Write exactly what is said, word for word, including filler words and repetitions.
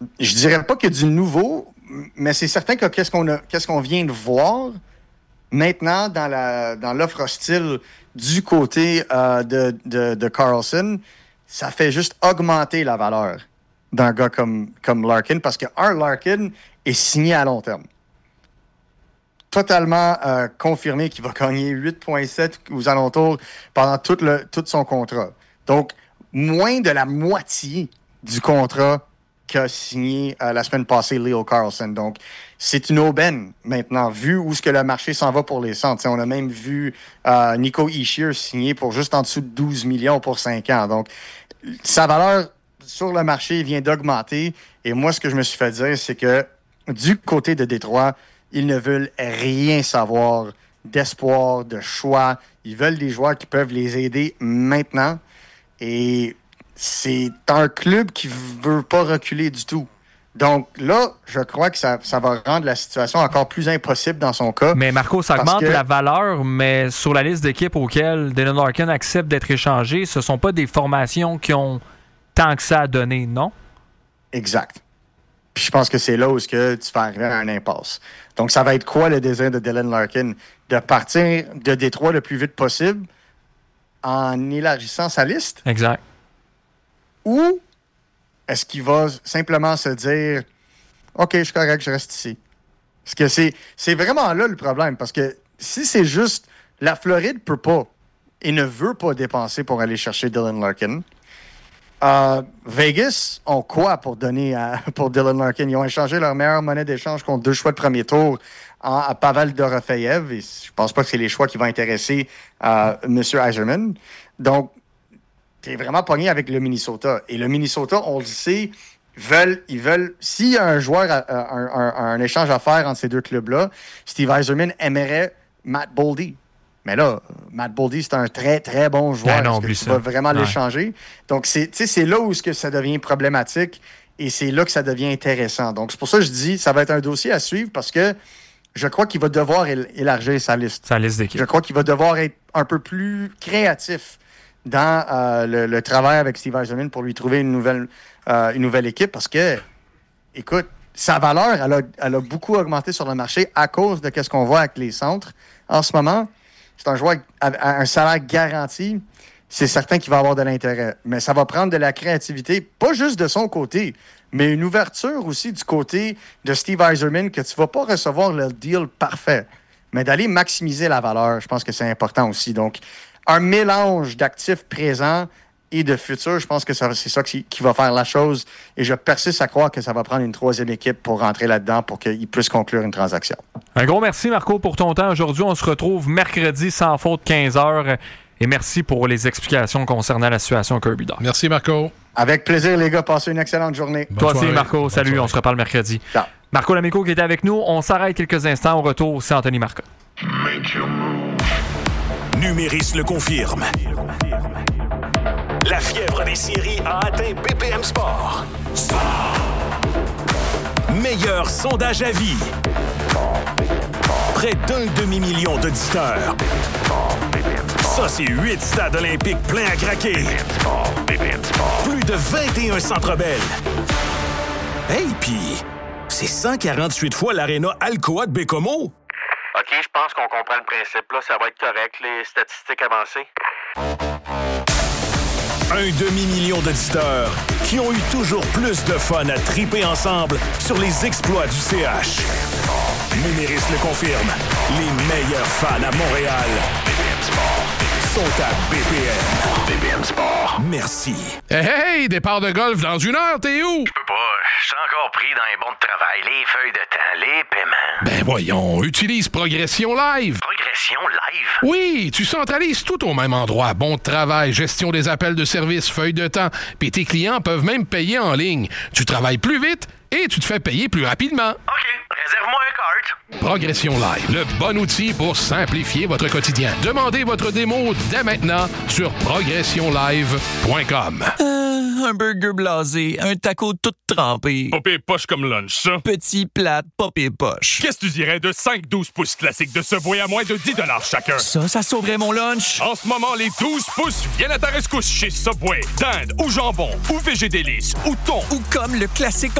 je dirais pas qu'il y a du nouveau, mais c'est certain que qu'est-ce qu'on a, qu'est-ce qu'on vient de voir maintenant dans, la, dans l'offre hostile du côté euh, de, de, de Karlsson, ça fait juste augmenter la valeur d'un gars comme, comme Larkin, parce que un Larkin est signé à long terme. Totalement euh, confirmé qu'il va gagner huit virgule sept aux alentours pendant tout, le, tout son contrat. Donc, moins de la moitié du contrat qu'a signé euh, la semaine passée Leo Karlsson. Donc, c'est une aubaine maintenant, vu où ce que le marché s'en va pour les centres. T'sais, on a même vu euh, Nico Hischier signer pour juste en dessous de douze millions pour cinq ans. Donc, sa valeur sur le marché vient d'augmenter. Et moi, ce que je me suis fait dire, c'est que du côté de Détroit, ils ne veulent rien savoir d'espoir, de choix. Ils veulent des joueurs qui peuvent les aider maintenant. Et c'est un club qui ne veut pas reculer du tout. Donc là, je crois que ça, ça va rendre la situation encore plus impossible dans son cas. Mais Marco, ça augmente que... la valeur, mais sur la liste d'équipes auxquelles Dylan Larkin accepte d'être échangé, ce ne sont pas des formations qui ont tant que ça à donner, non? Exact. Puis je pense que c'est là où que tu vas arriver à un impasse. Donc, ça va être quoi le désir de Dylan Larkin? De partir de Détroit le plus vite possible en élargissant sa liste? Exact. Ou est-ce qu'il va simplement se dire « OK, je suis correct, je reste ici ». Parce que c'est, c'est vraiment là le problème. Parce que si c'est juste la Floride peut pas et ne veut pas dépenser pour aller chercher Dylan Larkin, euh, Vegas ont quoi pour donner à, pour Dylan Larkin? Ils ont échangé leur meilleure monnaie d'échange contre deux choix de premier tour en, à Pavel Dorofeyev. Et je pense pas que c'est les choix qui vont intéresser euh, M. Yzerman. Donc, t'es vraiment pogné avec le Minnesota. Et le Minnesota, on le sait, veulent, ils veulent... S'il y a un joueur, un, un, un, un échange à faire entre ces deux clubs-là, Steve Yzerman aimerait Matt Boldy. Mais là, Matt Boldy, c'est un très, très bon joueur. Ben non, Est-ce que tu ça. vas vraiment ouais. l'échanger? Donc, c'est, c'est là où que ça devient problématique et c'est là que ça devient intéressant. Donc, c'est pour ça que je dis ça va être un dossier à suivre parce que je crois qu'il va devoir él- élargir sa liste. Sa liste d'équipe. Je crois qu'il va devoir être un peu plus créatif dans euh, le, le travail avec Steve Yzerman pour lui trouver une nouvelle, euh, une nouvelle équipe parce que, écoute, sa valeur, elle a, elle a beaucoup augmenté sur le marché à cause de ce qu'on voit avec les centres en ce moment. C'est un joueur à un salaire garanti. C'est certain qu'il va avoir de l'intérêt. Mais ça va prendre de la créativité, pas juste de son côté, mais une ouverture aussi du côté de Steve Yzerman que tu ne vas pas recevoir le deal parfait. Mais d'aller maximiser la valeur, je pense que c'est important aussi. Donc, un mélange d'actifs présents et de futurs, je pense que ça, c'est ça qui, qui va faire la chose. Et je persiste à croire que ça va prendre une troisième équipe pour rentrer là-dedans pour qu'il puisse conclure une transaction. Un gros merci, Marco, pour ton temps. Aujourd'hui, on se retrouve mercredi sans faute, quinze heures. Et merci pour les explications concernant la situation Kirby Dach. Merci, Marco. Avec plaisir, les gars. Passez une excellente journée. Bonne Toi soirée. aussi, Marco. Bonne Salut, soirée. on se reparle mercredi. Ciao. Marco Lamico qui était avec nous. On s'arrête quelques instants. Au retour, c'est Anthony Marcotte. Numéris le confirme. La fièvre des séries a atteint B P M Sport. Sport. Meilleur sondage à vie. Près d'un demi-million d'auditeurs. Ça, c'est huit stades olympiques pleins à craquer. Plus de vingt et un centres belles. Hey, pis c'est cent quarante-huit fois l'aréna Alcoa de Bécomo. OK, je pense qu'on comprend le principe. Là, ça va être correct, les statistiques avancées. Un demi-million d'auditeurs qui ont eu toujours plus de fun à triper ensemble sur les exploits du C H. Numéris le confirme. Les meilleurs fans à Montréal sont à B P M. B P M Sport. Merci. Hey, hey, départ de golf dans une heure, t'es où? Je peux pas, je suis encore pris dans les bons de travail, les feuilles de temps, les paiements. Ben voyons, utilise Progression Live. Progression live? Oui, tu centralises tout au même endroit. Bon de travail, gestion des appels de service, feuilles de temps. Puis tes clients peuvent même payer en ligne. Tu travailles plus vite et tu te fais payer plus rapidement. OK, réserve-moi un cart. Progression Live, le bon outil pour simplifier votre quotidien. Demandez votre démo dès maintenant sur progression live point com. Euh, un burger blasé, un taco tout trempé. Pas pire poche comme lunch, ça. Petit plate, pas pire poche. Qu'est-ce que tu dirais de cinq douze pouces classiques de Subway à moins de dix chacun? Ça, ça sauverait mon lunch. En ce moment, les douze pouces viennent à ta rescousse chez Subway. Dinde ou jambon ou végé délice ou thon. Ou comme le classique